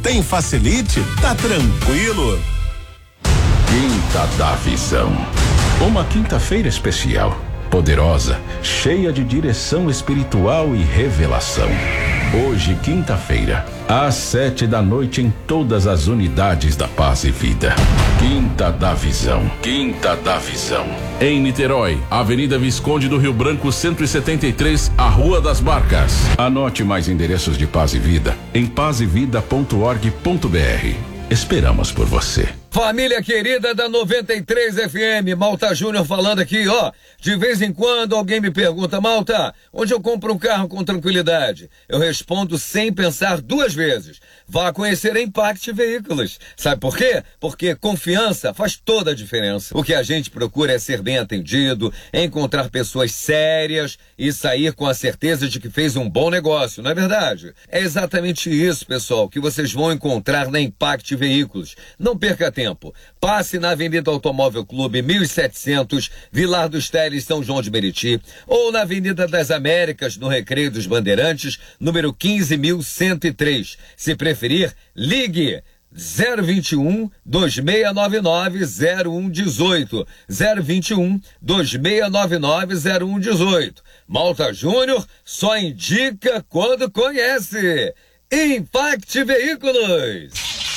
Tem Facilite? Tá tranquilo. Quinta da Visão. Uma quinta-feira especial, poderosa, cheia de direção espiritual e revelação. Hoje, quinta-feira, às 7 da noite em todas as unidades da Paz e Vida. Quinta da Visão. Quinta da Visão. Em Niterói, Avenida Visconde do Rio Branco 173, a Rua das Barcas. Anote mais endereços de Paz e Vida em pazevida.org.br. Esperamos por você. Família querida da 93 FM, Malta Júnior falando aqui, ó. De vez em quando alguém me pergunta, Malta, onde eu compro um carro com tranquilidade? Eu respondo sem pensar duas vezes. Vá conhecer a Impact Veículos. Sabe por quê? Porque confiança faz toda a diferença. O que a gente procura é ser bem atendido, encontrar pessoas sérias e sair com a certeza de que fez um bom negócio, não é verdade? É exatamente isso, pessoal, que vocês vão encontrar na Impact Veículos. Não perca tempo. Passe na Avenida Automóvel Clube 1700, Vilar dos Teles, São João de Meriti, ou na Avenida das Américas, no Recreio dos Bandeirantes, número 15.103. Se preferir, ligue 021 2699 0118. 021 2699 0118. Malta Júnior só indica quando conhece. Impact Veículos.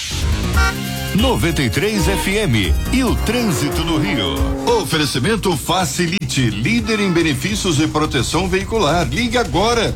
93 FM e o trânsito no Rio. Oferecimento Facilite, líder em benefícios e proteção veicular. Ligue agora,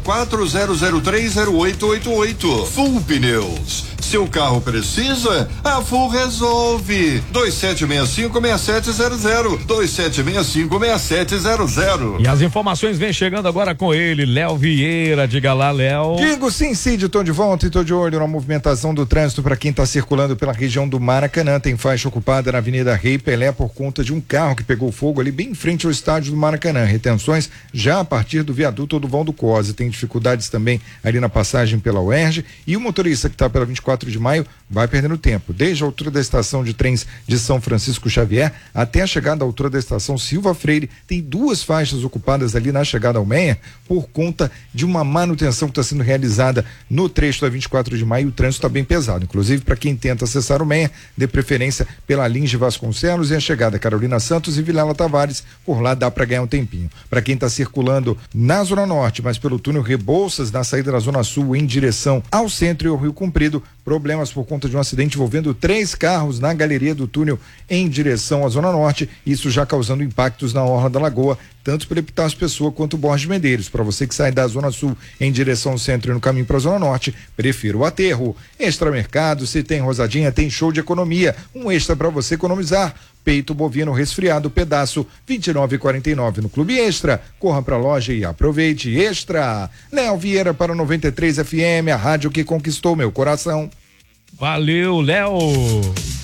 40030888. Full Pneus. Seu carro precisa? A Full resolve. 2765-6700. 2765-6700. E as informações vêm chegando agora com ele, Léo Vieira. Diga lá, Léo. Digo sim, Cid, tô de volta e tô de olho na movimentação do trânsito para quem está circulando pela região do Maracanã. Tem faixa ocupada na Avenida Rei Pelé por conta de um carro que pegou fogo ali bem em frente ao estádio do Maracanã. Retenções já a partir do viaduto do Vão do Cosa. Tem dificuldades também ali na passagem pela UERJ, e o motorista que está pela 24 de maio vai perdendo tempo, desde a altura da estação de trens de São Francisco Xavier até a chegada à altura da estação Silva Freire. Tem duas faixas ocupadas ali na chegada ao Meia por conta de uma manutenção que está sendo realizada no trecho da 24 de maio. O trânsito está bem pesado, inclusive para quem tenta acessar o Meia, de preferência pela Lins de Vasconcelos e a chegada Carolina Santos e Vilela Tavares. Por lá dá para ganhar um tempinho. Para quem está circulando na Zona Norte, mas pelo túnel Rebouças, na saída da Zona Sul em direção ao centro e ao Rio Comprido, problemas por conta de um acidente envolvendo 3 carros na galeria do túnel em direção à Zona Norte, isso já causando impactos na Orla da Lagoa, tanto pelo Epitácio Pessoa quanto Borges Medeiros. Para você que sai da Zona Sul em direção ao centro e no caminho para a Zona Norte, prefiro o aterro. Extra Mercado, se tem Rosadinha, tem show de economia, um extra para você economizar. Peito bovino resfriado, pedaço 29,49 no Clube Extra. Corra pra loja e aproveite. Extra. Léo Vieira para 93 FM, a rádio que conquistou meu coração. Valeu, Léo.